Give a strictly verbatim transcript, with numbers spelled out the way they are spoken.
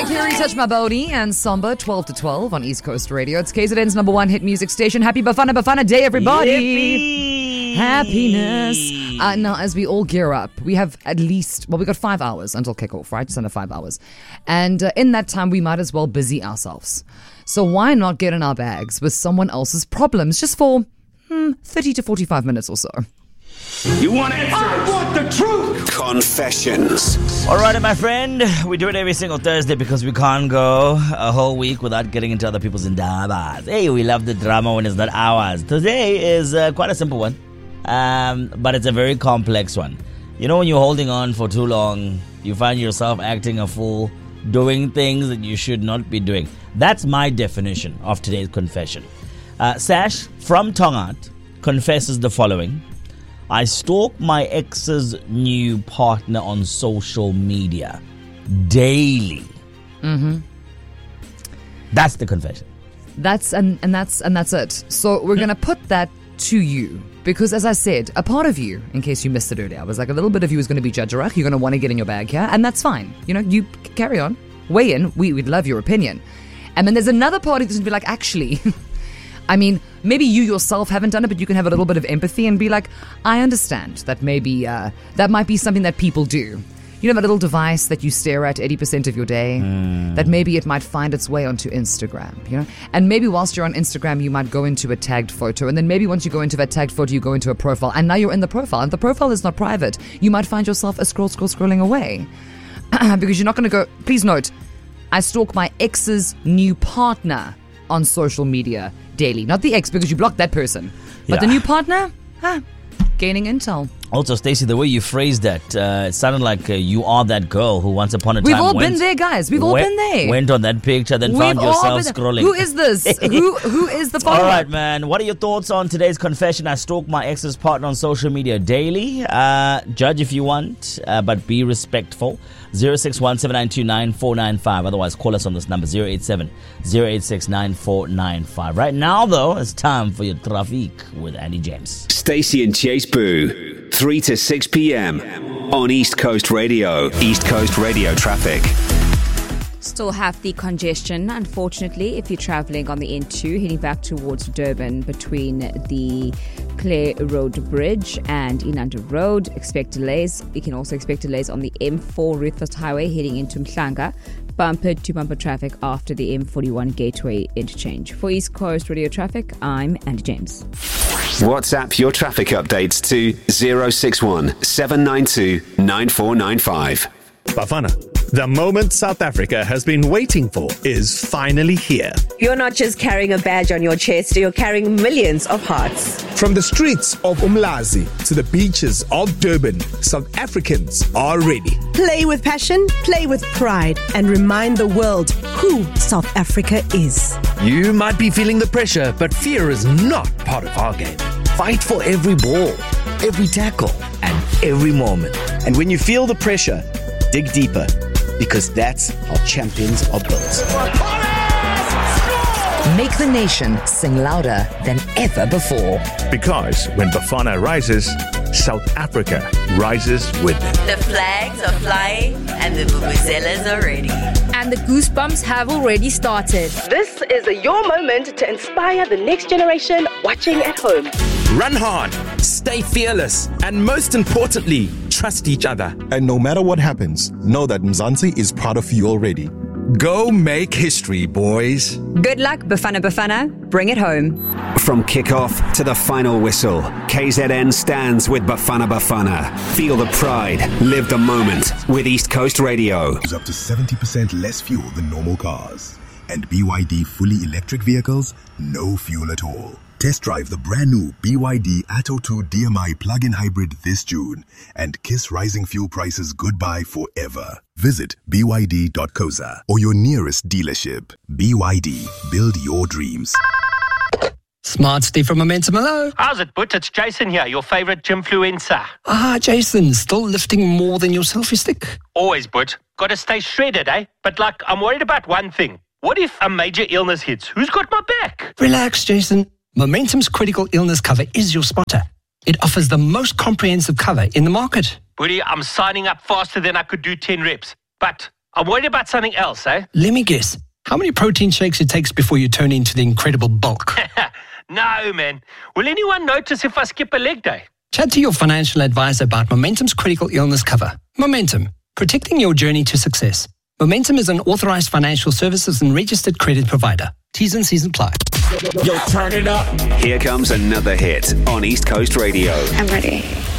Mariah Carey, Touch My Body, and Samba, twelve to twelve on East Coast Radio. It's K Z N's number one hit music station. Happy Bafana Bafana Day, everybody. Yippee. Happiness. Uh, now, as we all gear up, we have at least, well, we got five hours until kickoff, right? Just under five hours. And uh, in that time, we might as well busy ourselves. So why not get in our bags with someone else's problems just for hmm, thirty to forty-five minutes or so? You want answers? I want the truth! Confessions. Alright, my friend, we do it every single Thursday because we can't go a whole week without getting into other people's endeavors. Hey, we love the drama when it's not ours. Today is uh, quite a simple one, um, but it's a very complex one. You know, when you're holding on for too long, you find yourself acting a fool, doing things that you should not be doing. That's my definition of today's confession. Uh, Sash from Tongat confesses the following. I stalk my ex's new partner on social media daily. Mm-hmm. That's the confession. That's and, and that's and that's it. So we're gonna put that to you because, as I said, a part of you, in case you missed it earlier, was like a little bit of you is going to be judgerach. You're going to want to get in your bag here, and that's fine. You know, you carry on, weigh in. We we'd love your opinion. And then there's another party that's going to be like, actually. I mean, maybe you yourself haven't done it, but you can have a little bit of empathy and be like, I understand that maybe uh, that might be something that people do. You know, that little device that you stare at eighty percent of your day, mm. that maybe it might find its way onto Instagram, you know? And maybe whilst you're on Instagram, you might go into a tagged photo. And then maybe once you go into that tagged photo, you go into a profile. And now you're in the profile. And the profile is not private. You might find yourself a scroll, scroll, scrolling away. Because you're not going to go, please note, I stalk my ex's new partner on social media daily. Not the ex, because you blocked that person. But yeah. the new partner, huh, gaining intel. Also, Stacey, the way you phrased that, uh, it sounded like uh, you are that girl who once upon a time We've all went, been there, guys. We've all went, been there. Went on that picture, then We've found all yourself been- scrolling. Who is this? who Who is the follower? All right, man. What are your thoughts on today's confession? I stalk my ex's partner on social media daily. Uh, judge if you want, uh, but be respectful. zero six one seven nine two nine four nine five. Otherwise, call us on this number, zero eight seven zero eight six nine four nine five. Right now, though, it's time for your traffic with Andy James. Stacey and Chase Boo, three to six p.m. on East Coast Radio. East Coast Radio traffic. Still have the congestion, unfortunately, if you're travelling on the N two, heading back towards Durban between the Clare Road Bridge and Inanda Road. Expect delays. You can also expect delays on the M four Rutherford Highway heading into Mhlanga. Bumper to bumper traffic after the M forty-one Gateway interchange. For East Coast Radio traffic, I'm Andy James. WhatsApp your traffic updates to zero six one seven nine two nine four nine five. Bafana, the moment South Africa has been waiting for is finally here. You're not just carrying a badge on your chest, you're carrying millions of hearts. From the streets of Umlazi to the beaches of Durban, South Africans are ready. Play with passion, play with pride, and remind the world who South Africa is. You might be feeling the pressure, but fear is not part of our game. Fight for every ball, every tackle, and every moment. And when you feel the pressure, dig deeper, because that's how champions are built. Make the nation sing louder than ever before. Because when Bafana rises, South Africa rises with it. The flags are flying and the vuvuzelas are ready. And the goosebumps have already started. This is a your moment to inspire the next generation watching at home. Run hard, stay fearless, and most importantly, trust each other. And no matter what happens, know that Mzansi is proud of you already. Go make history, boys. Good luck, Bafana Bafana. Bring it home. From kickoff to the final whistle, K Z N stands with Bafana Bafana. Feel the pride, live the moment with East Coast Radio. Use up to seventy percent less fuel than normal cars. And B Y D fully electric vehicles, no fuel at all. Test drive the brand new B Y D Atto two D M I plug-in hybrid this June and kiss rising fuel prices goodbye forever. Visit b y d dot co za or your nearest dealership. B Y D, build your dreams. Smart Steve from Momentum, hello. How's it, But? It's Jason here, your favourite gymfluencer. Ah, Jason, still lifting more than your selfie stick? Always, But. Got to stay shredded, eh? But, like, I'm worried about one thing. What if a major illness hits? Who's got my back? Relax, Jason. Momentum's critical illness cover is your spotter. It offers the most comprehensive cover in the market. Buddy, I'm signing up faster than I could do ten reps. But I'm worried about something else, eh? Let me guess. How many protein shakes it takes before you turn into the incredible bulk? No, man. Will anyone notice if I skip a leg day? Chat to your financial advisor about Momentum's critical illness cover. Momentum, protecting your journey to success. Momentum is an authorized financial services and registered credit provider. T's and C's apply. Yo, turn it up. Here comes another hit on East Coast Radio. I'm ready.